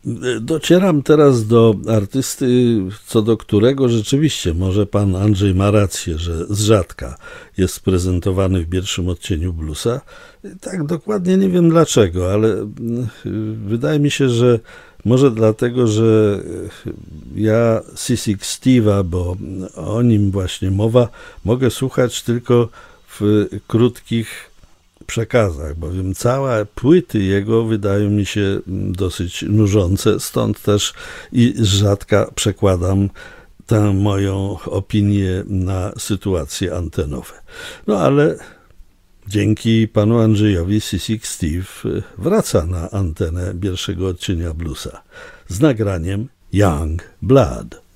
Docieram teraz do artysty, co do którego rzeczywiście może pan Andrzej ma rację, że z rzadka jest prezentowany w pierwszym odcieniu bluesa. Tak dokładnie nie wiem dlaczego, ale wydaje mi się, że może dlatego, że ja Sissy Steve'a, bo o nim właśnie mowa, mogę słuchać tylko w krótkich przekazach, bowiem całe płyty jego wydają mi się dosyć nużące, stąd też i z rzadka przekładam tę moją opinię na sytuacje antenowe. No ale dzięki panu Andrzejowi Sissy Steve wraca na antenę pierwszego odcienia bluesa z nagraniem Young Blood.